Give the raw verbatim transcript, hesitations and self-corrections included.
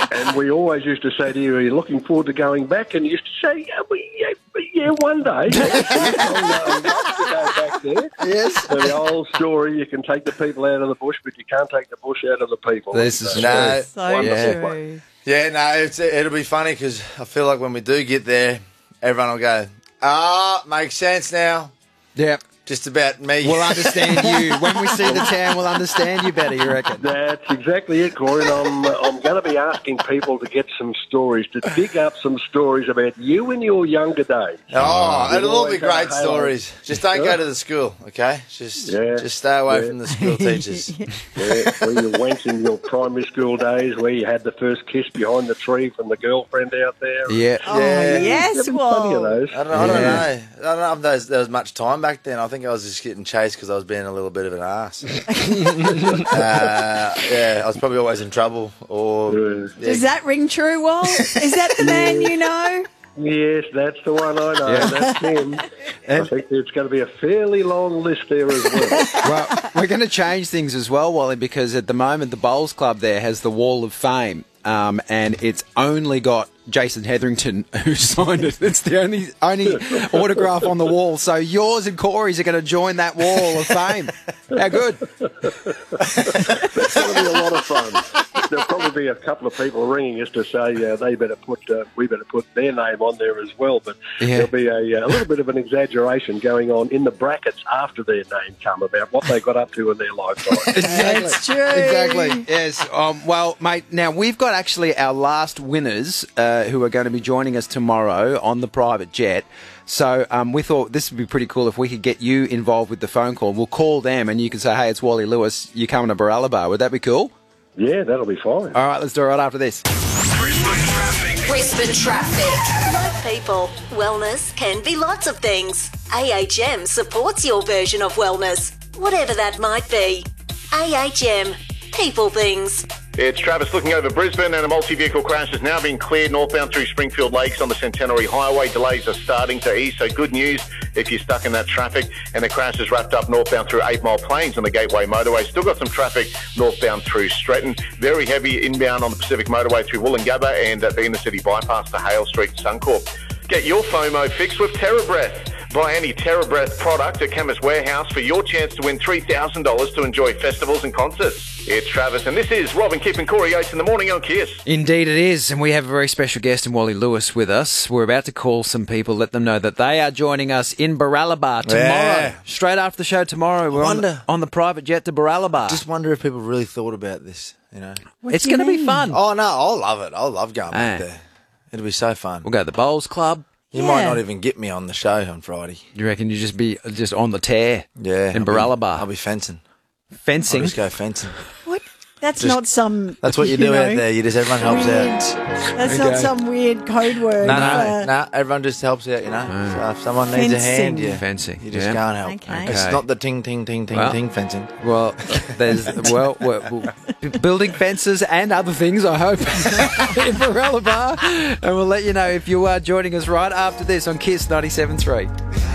And we always used to say to you, are you looking forward to going back? And you used to say, yeah, we, yeah, yeah one day. I'd love to go back there. Yes. So the old story, you can take the people out of the bush, but you can't take the bush out of the people. This is So, no, So yeah. true. Yeah, no, it's, it'll be funny because I feel like when we do get there, everyone will go, ah, makes sense now. Yep. Just about me. We'll understand you. When we see the town, we'll understand you better, you reckon? That's exactly it, Corey. And I'm, I'm going to be asking people to get some stories, to dig up some stories about you in your younger days. Oh, You it'll all always be have a great halo. stories. Just don't go to the school, okay? Just Yeah, just stay away yeah. from the school teachers. Yeah, where you went in your primary school days, where you had the first kiss behind the tree from the girlfriend out there. Yeah. Oh, Yeah. yes, There's plenty of Wal. those. I don't, I don't Yeah. know. I don't know if there was, there was much time back then. I think I was just getting chased because I was being a little bit of an ass. uh, yeah, I was probably always in trouble. Or Yeah. yeah, Does that ring true, Wal? Is that the man you know? Yes, that's the one I know. Yeah. That's him. I think it's going to be a fairly long list there as well. Well, we're going to change things as well, Wally, because at the moment the Bowls Club there has the Wall of Fame, um, and it's only got Jason Hetherington who signed it. It's the only only autograph on the wall. So yours and Corey's are going to join that Wall of Fame. How good? It's going to be a lot of fun. There'll probably be a couple of people ringing us to say uh, they better put uh, we better put their name on there as well. But Yeah. there'll be a, a little bit of an exaggeration going on in the brackets after their name come about what they got up to in their lifetime. That's true. Exactly. Yes. Um, well, mate, now we've got actually our last winners uh, who are going to be joining us tomorrow on the private jet. So um, we thought this would be pretty cool if we could get you involved with the phone call. We'll call them and you can say, hey, it's Wally Lewis. You coming to Barella? Would that be cool? Yeah, that'll be fine. All right, let's do it right after this. Brisbane traffic. Brisbane traffic. Like people, wellness can be lots of things. A H M supports your version of wellness, whatever that might be. A H M, people things. It's Travis looking over Brisbane, and a multi-vehicle crash has now been cleared northbound through Springfield Lakes on the Centenary Highway. Delays are starting to ease, so good news if you're stuck in that traffic. And the crash is wrapped up northbound through Eight Mile Plains on the Gateway Motorway. Still got some traffic northbound through Stretton. Very heavy inbound on the Pacific Motorway through Wollongabba and at the inner city bypass to Hale Street, Suncorp. Get your FOMO fixed with TerraBreath. Buy any TerraBreath product at Chemist Warehouse for your chance to win three thousand dollars to enjoy festivals and concerts. It's Travis, and this is Robin, Kip and Corey Oates in the morning on Kiss. Indeed it is, and we have a very special guest in Wally Lewis with us. We're about to call some people, let them know that they are joining us in Baralaba tomorrow. Yeah. Straight after the show tomorrow. We're on the, wonder- on the private jet to Baralaba. Just wonder if people really thought about this, you know. What It's do you going to be mean? fun. Oh, no, I'll love it. I'll love going back Ah. there. It'll be so fun. We'll go to the Bowls Club. You Yeah. might not even get me on the show on Friday. You reckon you just be just on the tear? Yeah. In I'll be- Baralaba. I'll be fencing. Fencing. I'll just go fencing. What? That's Just- not some. That's what you do know, out there. You just, everyone helps weird- out. That's Okay. not some weird code word. No, for- no, no. Everyone just helps out, you know. So if someone needs a hand, Fencing. you, Fencing, you just yeah. go and help. Okay. It's Okay. not the ting, ting, ting, ting, Well- ting fencing. Well, there's well, well, well, b- building fences and other things, I hope, in Baralaba. And we'll let you know if you are joining us right after this on Kiss ninety-seven point three.